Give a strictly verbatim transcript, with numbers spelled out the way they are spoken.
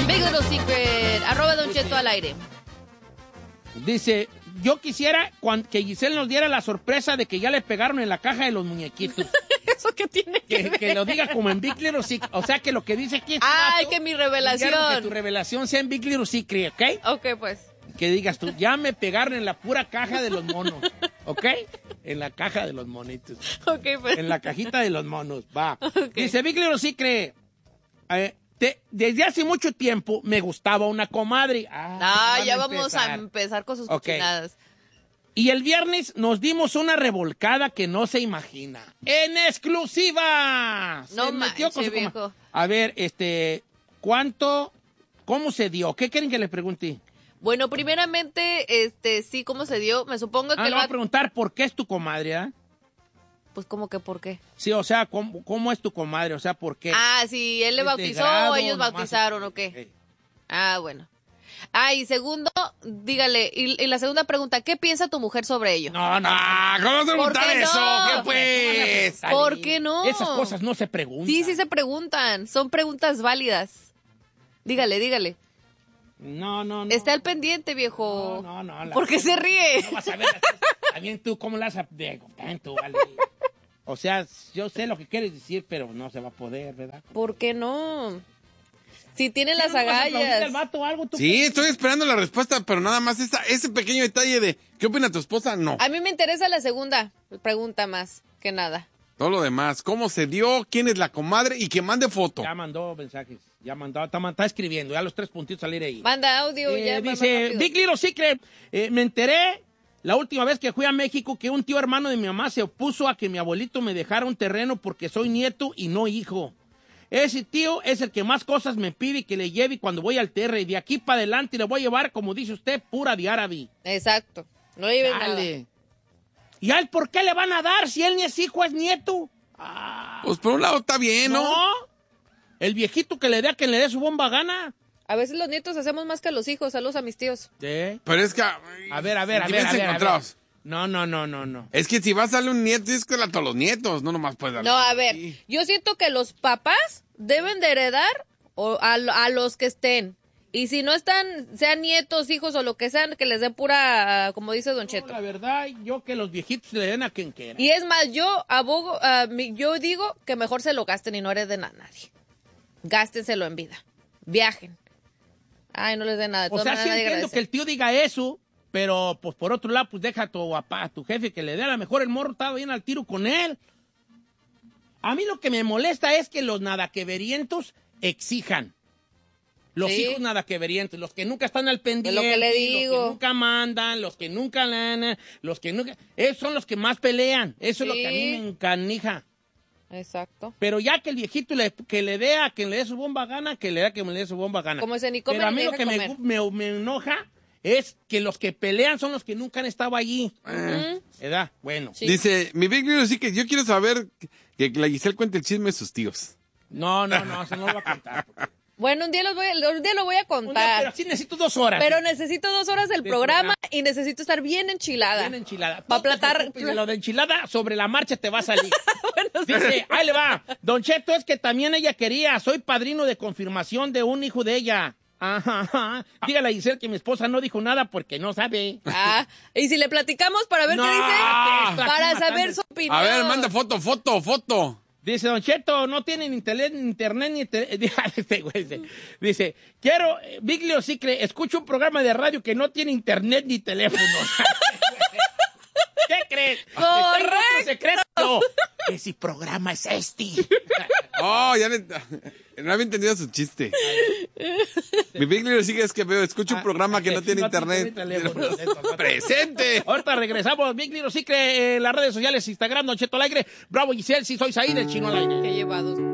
Big Little Secret, arroba Don Cheto al aire. Dice, yo quisiera cuan- que Giselle nos diera la sorpresa de que ya le pegaron en la caja de los muñequitos. ¿Eso qué tiene que, Que, ver? que lo diga como en Big Little Secret. O sea, que lo que dice aquí... este Ay, vato, que mi quiero revelación. Que tu revelación sea en Big Little Secret, ¿ok? Ok, pues. Que digas tú, ya me pegaron en la pura caja de los monos, ¿ok? En la caja de los monitos. Ok, pues. En la cajita de los monos, va. Ok. Dice Big Little Secret, eh, te- desde hace mucho tiempo me gustaba una comadre. Ah, Ah, van ya vamos a empezar. empezar con sus Ok. cochinadas. Y el viernes nos dimos una revolcada que no se imagina. ¡En exclusiva! No Se metió con manches, su coma- viejo. A ver, este, ¿cuánto, cómo se dio? ¿Qué quieren que le pregunte? Bueno, primeramente, este, sí, ¿cómo se dio? Me supongo que Ah, le el voy a vato- preguntar por qué es tu comadre, ¿ah? Pues, ¿cómo que por qué? Sí, o sea, ¿cómo, cómo es tu comadre? O sea, ¿por qué? Ah, sí, él le ¿Es de bautizó grado, o ellos nomás? bautizaron o qué. Eh, Ah, bueno. Ah, y segundo, dígale, y, y la segunda pregunta, ¿qué piensa tu mujer sobre ello? No, no. Ah, ¿cómo vas a ¿Por preguntar qué eso? no? ¿Qué pues? ¿Por qué no? Esas cosas no se preguntan. Sí, sí se preguntan, son preguntas válidas. Dígale, dígale. No, no, no. Está al pendiente, viejo. No, no, no. la- ¿Por qué se ríe? No vas a ver. También tú, ¿cómo la vas a... de- tanto, vale? O sea, yo sé lo que quieres decir, pero no se va a poder, ¿verdad? ¿Por qué no? Si tiene las ¿No vas a aplaudirle al agallas. vato o algo, tú? Sí, estoy esperando la respuesta, pero nada más esa, ese pequeño detalle de ¿qué opina tu esposa? No. A mí me interesa la segunda pregunta más que nada. Todo lo demás, ¿cómo se dio? ¿Quién es la comadre? Y que mande foto. Ya mandó mensajes. Ya mandó, está, está escribiendo. Ya los tres puntitos salir ahí. Manda audio Eh, ya. más dice, rápido. Big Little Secret, eh, me enteré la última vez que fui a México que un tío hermano de mi mamá se opuso a que mi abuelito me dejara un terreno porque soy nieto y no hijo. Ese tío es el que más cosas me pide que le lleve cuando voy al terre. Y de aquí para adelante le voy a llevar, como dice usted, pura de árabe. Exacto. No le lleves nada. Dale. ¿Y a él por qué le van a dar si él ni es hijo, es nieto? Pues por un lado está bien, ¿no? No. El viejito que le dé a quien le dé su bomba gana. A veces los nietos hacemos más que los hijos. Saludos a mis tíos. Sí. Pero es que... A ver, a ver, a ver, a sentimientos ver, a ver. encontrados. No, no, no, no, no. Es que si vas a darle un nieto, tienes que darle a todos los nietos, no nomás puedes darle. No, a ver. Sí. Yo siento que los papás deben de heredar o a, a los que estén. Y si no están, sean nietos, hijos o lo que sean, que les den pura, como dice Don No, Cheto. la verdad, yo que los viejitos le den a quien quiera. Y es más, yo abogo, ah, mi- yo digo que mejor se lo gasten y no hereden a nadie. Gástenselo en vida. Viajen. Ay, no les den nada. De O todas sea, sí maneras, nadie entiendo agradece. que el tío diga eso, pero pues por otro lado, pues deja a tu, papá, a tu jefe que le dé. A lo mejor el morro estaba bien al tiro con él. A mí lo que me molesta es que los nadaqueverientos exijan. Los Sí. hijos nadaqueverientos, los que nunca están al pendiente, Es lo que le los digo. que nunca mandan, los que nunca lana, los que nunca... Esos son los que más pelean. Eso es lo que a mí Sí. me encanija. Exacto. Pero ya que el viejito le, que le dé a quien le dé su bomba gana, que le dé a quien le dé su bomba gana. Como ese ni come Pero a ni mí lo deja que me, comer. me, me enoja es que los que pelean son los que nunca han estado allí. Ujú. ¿Verdad? Bueno. Sí. Dice, mi Big Little sí que yo quiero saber que la Giselle cuente el chisme de sus tíos. No, no, no, eso no lo voy a contar. porque- Bueno, un día, los voy a, un día lo voy a Un día, contar. pero sí necesito dos horas. Pero necesito dos horas del Del programa, programa. y necesito estar bien enchilada. Bien enchilada. Pa' No te platar- preocupes, de lo de enchilada, sobre la marcha te va a salir. Bueno, sí. Dice, ahí le va. Don Cheto, es que también ella quería. Soy padrino de confirmación de un hijo de ella. Ajá, ajá. Dígale a Giselle que mi esposa no dijo nada porque no sabe. Ah, y si le platicamos para ver No, qué dice, esto aquí para matando. saber su opinión. A ver, manda foto, foto, foto. Dice, Don Cheto, no tienen internet, internet ni... te- este güey dice, dice, quiero, eh, Big Little Secret, escucho un programa de radio que no tiene internet ni teléfono. ¿Qué crees? Correcto. Tengo otro secreto. Ese programa es este. Oh, ya le- no había entendido su chiste. Mi Big Little sí que es que veo, escucho un programa que no tiene internet. teléfono. ¡Presente! Ahorita regresamos, Big Little Secret, en las redes sociales, Instagram, Don Cheto al aire, Bravo Giselle, si soy ahí del Chino al aire. Qué llevados.